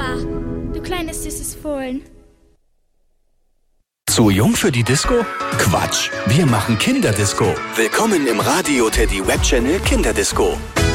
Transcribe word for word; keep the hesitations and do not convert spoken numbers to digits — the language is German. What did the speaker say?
Papa, du kleines süßes Fohlen. Zu jung für die Disco? Quatsch, wir machen Kinderdisco. Willkommen im Radio Teddy Webchannel Kinderdisco.